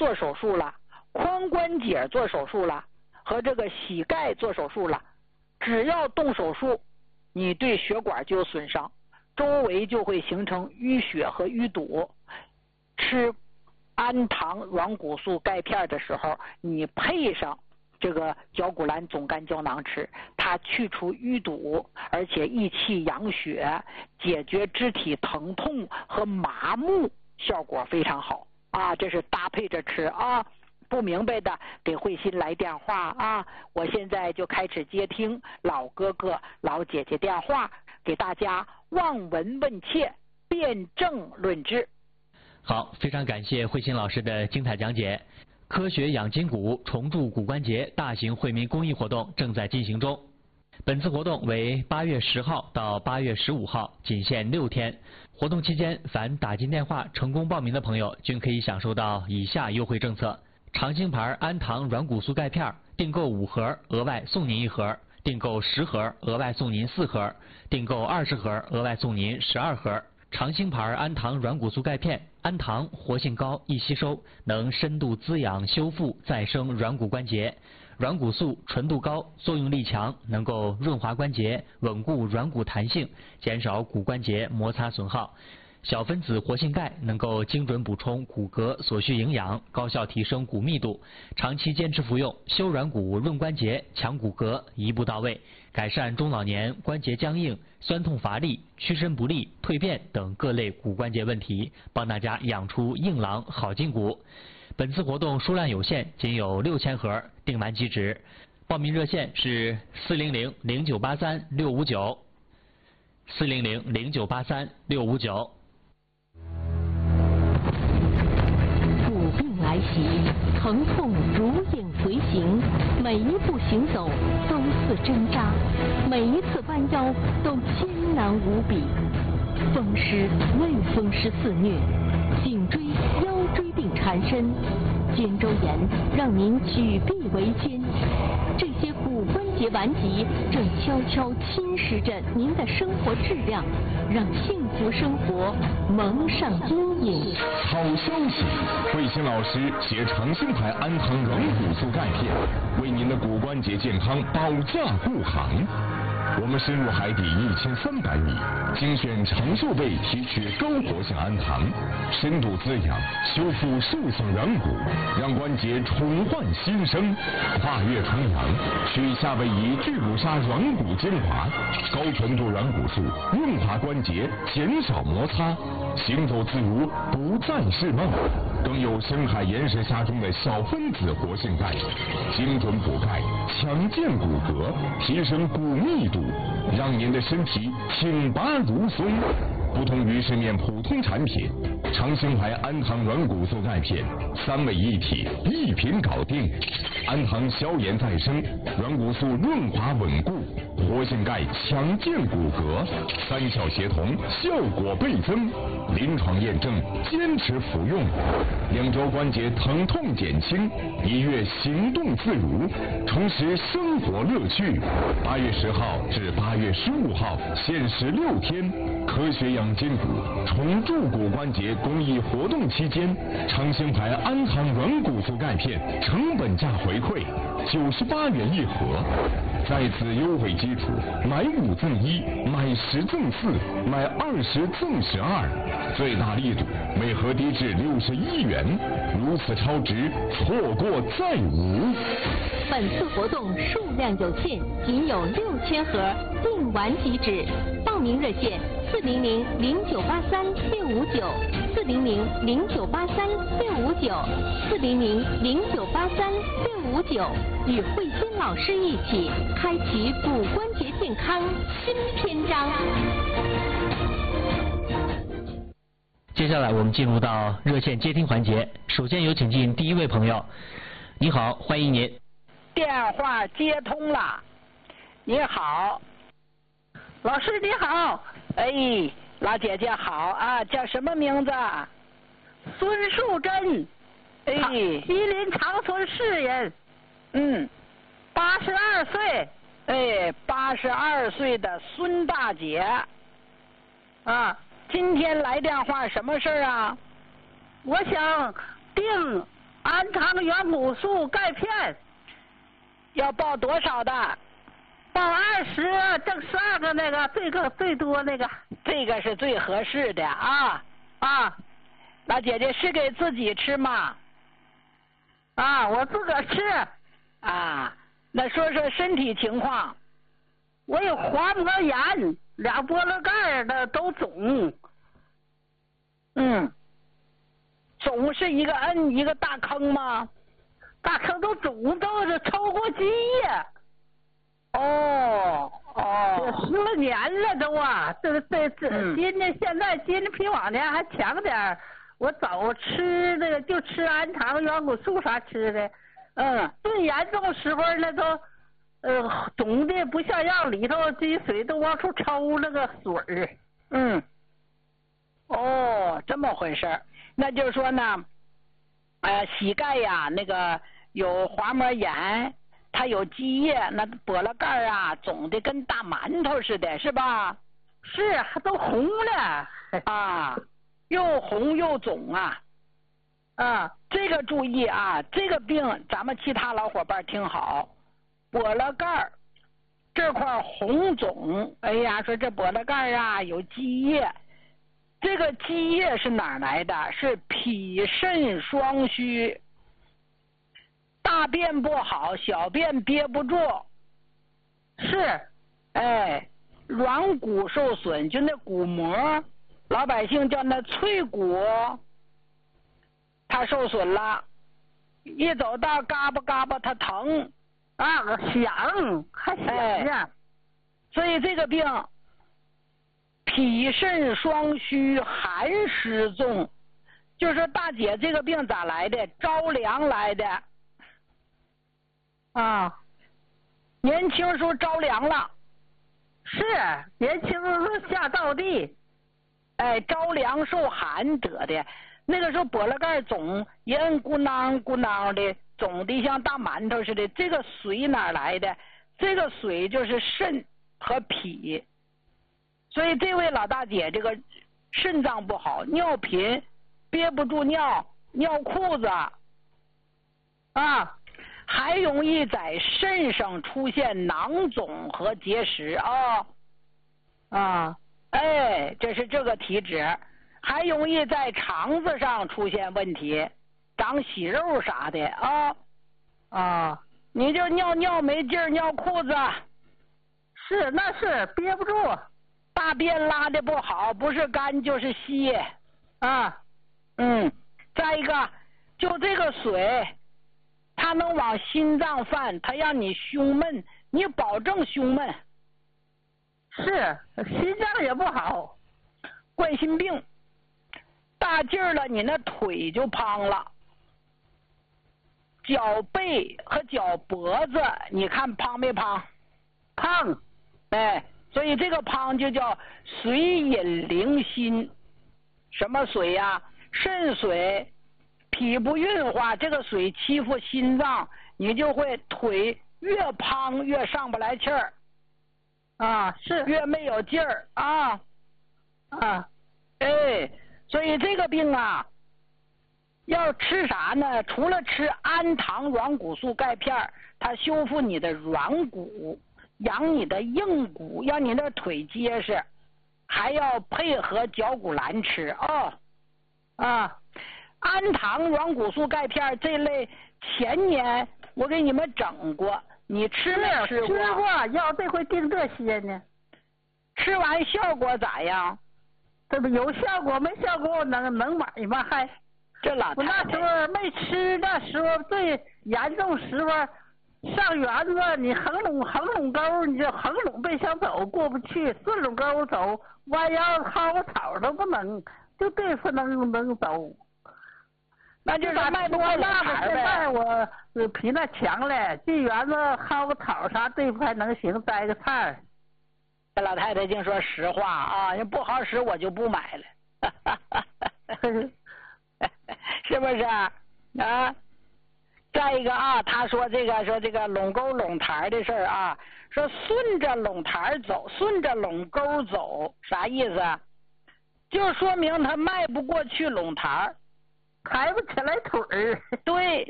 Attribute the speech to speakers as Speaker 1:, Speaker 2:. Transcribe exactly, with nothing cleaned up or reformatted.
Speaker 1: 做手术了，髋关节做手术了，和这个膝盖做手术了，只要动手术，你对血管就有损伤，周围就会形成淤血和淤堵。吃氨糖软骨素钙片的时候，你配上这个角骨兰总干胶囊吃，它去除淤堵，而且益气养血，解决肢体疼痛和麻木，效果非常好啊！这是搭配着吃啊。不明白的给慧心来电话啊！我现在就开始接听老哥哥老姐姐电话，给大家望闻问切，辩证论治。
Speaker 2: 好，非常感谢慧心老师的精彩讲解。科学养筋骨，重铸骨关节大型惠民公益活动正在进行中。本次活动为八月十号到八月十五号，仅限六天。活动期间，凡打进电话成功报名的朋友，均可以享受到以下优惠政策：长兴牌氨糖软骨素钙片，订购五盒额外送您一盒，订购十盒额外送您四盒，订购二十盒额外送您十二盒。长兴牌氨糖软骨素钙片，氨糖活性高，易吸收，能深度滋养、修复、再生软骨关节。软骨素纯度高，作用力强，能够润滑关节，稳固软骨弹性，减少骨关节摩擦损耗。小分子活性钙能够精准补充骨骼所需营养，高效提升骨密度。长期坚持服用，修软骨、润关节、强骨骼，一步到位，改善中老年关节僵硬、酸痛乏力、屈伸不利、蜕变等各类骨关节问题，帮大家养出硬朗好筋骨。本次活动数量有限，仅有六千盒，订完即止。报名热线是四零零零九八三六五九，四零零零九八三六五九。
Speaker 3: 骨病来袭，疼痛如影随形，每一步行走都似针扎，每一次弯腰都艰难无比。风湿、类风湿肆虐，颈椎、腰椎病缠身，肩周炎让您举臂维艰。这些骨关节顽疾正悄悄侵蚀着您的生活质量，让幸福生活蒙上阴影。
Speaker 4: 好消息，慧心老师携长兴牌氨糖软骨素钙片，为您的骨关节健康保驾护航。我们深入海底一千三百米，精选长寿贝提取高活性氨糖，深度滋养修复受损软骨，让关节重焕新生。跨越重洋，取夏威夷巨骨鲨软骨精华，高纯度软骨素润滑关节，减少摩擦，行走自如，不再是梦。更有深海岩石虾中的小分子活性钙，精准补钙，强健骨骼，提升骨密度，让您的身体挺拔如松。不同于市面普通产品，长兴牌氨糖软骨素钙片三位一体，一瓶搞定。氨糖消炎再生，软骨素润滑稳固，活性钙强健骨骼，三效协同，效果倍增。临床验证，坚持服用，两周关节疼痛减轻，一月行动自如，重拾生活乐趣。八月十号至八月十五号，限时六天，科学养筋骨，重铸骨关节公益活动期间，长兴牌氨糖软骨素钙片成本价回馈九十八元一盒。在此优惠基础，买五赠一，买十赠四，买二十赠十二，最大力度，每盒低至六十一元，如此超值，错过再无。
Speaker 3: 本次活动数量有限，仅有六千盒，订完即止。报名热线：四零零零九八三六五九，四零零零九八三六五九，四零零零九八三六五九。与慧心老师一起开启骨关节健康新篇章。
Speaker 2: 接下来我们进入到热线接听环节，首先有请进第一位朋友。你好，欢迎您。
Speaker 1: 电话接通了。你好，老师你好。哎，老姐姐好啊，叫什么名字？
Speaker 5: 孙树珍。
Speaker 1: 哎，
Speaker 5: 吉林长春市人。
Speaker 1: 嗯，
Speaker 5: 八十二岁。
Speaker 1: 哎，八十二岁的孙大姐。啊，今天来电话什么事儿啊？
Speaker 5: 我想订氨糖原骨素钙片，
Speaker 1: 要报多少的？
Speaker 5: 报二十，挣十二个那个，最个最多那个。
Speaker 1: 这个是最合适的啊
Speaker 5: 啊！
Speaker 1: 老姐姐是给自己吃吗？
Speaker 5: 啊，我自个儿吃。
Speaker 1: 啊，那说说身体情况。
Speaker 5: 我有滑膜炎，俩菠萝盖的都肿。
Speaker 1: 嗯。肿是一个恩一个大坑吗？
Speaker 5: 大坑都肿，都是抽过积液。
Speaker 1: 哦哦，
Speaker 5: 十来年了都啊，这这这，
Speaker 1: 嗯、
Speaker 5: 今年现在今年比往年还强点儿。我早吃那个就吃氨糖原骨素啥吃的，
Speaker 1: 嗯，
Speaker 5: 最严重时候那都，呃，肿的不像样，里头积水都往出抽那个水儿。
Speaker 1: 嗯。哦，这么回事儿。那就是说呢，呃，膝盖呀，那个有滑膜炎，它有积液，那菠萝盖啊，肿的跟大馒头似的，是吧？
Speaker 5: 是，都红了
Speaker 1: 啊，又红又肿啊。
Speaker 5: 啊，
Speaker 1: 这个注意啊，这个病咱们其他老伙伴听好，菠萝盖这块红肿，哎呀，说这菠萝盖啊有积液。这个积液是哪儿来的？是脾肾双虚，大便不好，小便憋不住。
Speaker 5: 是，
Speaker 1: 哎，软骨受损，就那骨膜，老百姓叫那脆骨，它受损了，一走道嘎巴嘎巴，它疼
Speaker 5: 啊，响还响呢、
Speaker 1: 哎。所以这个病。脾肾双虚，寒湿重，就说大姐这个病咋来的？着凉来的。
Speaker 5: 啊，
Speaker 1: 年轻时候着凉了。
Speaker 5: 是，年轻时候下道地，
Speaker 1: 哎，着凉受寒得的。那个时候菠萝盖肿，一摁咕囔咕囔的，肿的像大馒头似的。这个水哪来的？这个水就是肾和脾。所以这位老大姐这个肾脏不好，尿频，憋不住尿，尿裤子，啊，还容易在肾上出现囊肿和结石啊，
Speaker 5: 啊，
Speaker 1: 哎，这是这个体质，还容易在肠子上出现问题，长息肉啥的啊，
Speaker 5: 啊，
Speaker 1: 你就尿尿没劲儿，尿裤子，
Speaker 5: 是那是憋不住。
Speaker 1: 大便拉的不好，不是干就是稀，
Speaker 5: 啊，
Speaker 1: 嗯，再一个，就这个水，它能往心脏犯，它让你胸闷，你保证胸闷。
Speaker 5: 是，心脏也不好，
Speaker 1: 冠心病，大劲儿了，你那腿就胖了，脚背和脚脖子，你看胖没胖？
Speaker 5: 胖，
Speaker 1: 哎。所以这个胖就叫水饮凌心，什么水呀、啊？肾水，脾不运化，这个水欺负心脏，你就会腿越胖越上不来气儿，
Speaker 5: 啊，是
Speaker 1: 越没有劲儿啊
Speaker 5: 啊，
Speaker 1: 哎，所以这个病啊，要吃啥呢？除了吃氨糖软骨素钙片，它修复你的软骨。养你的硬骨，让你的腿结实，还要配合绞骨蓝吃啊、哦、啊！氨糖软骨素钙片这类，前年我给你们整过，你吃没吃过？
Speaker 5: 吃过，要这回订这些呢。
Speaker 1: 吃完效果咋样？
Speaker 5: 这不有效果没效果能能买吗？还
Speaker 1: 这老
Speaker 5: 我那时候没吃的时候，最严重时候。上园子，你横垄横垄沟，你就横垄背想走过不去，顺垄沟走，弯腰薅个草都不能，就对付能能走。
Speaker 1: 那就是卖不过
Speaker 5: 那
Speaker 1: 茬
Speaker 5: 现在我比那强了，进园子薅个草啥对付还能行，摘个菜。
Speaker 1: 这老太太净说实话啊，要不好使我就不买了，是不是啊？再一个啊，他说这个说这个垄沟垄台的事儿啊，说顺着垄台走，顺着垄沟走，啥意思？就说明他迈不过去垄台，
Speaker 5: 抬不起来腿儿。
Speaker 1: 对，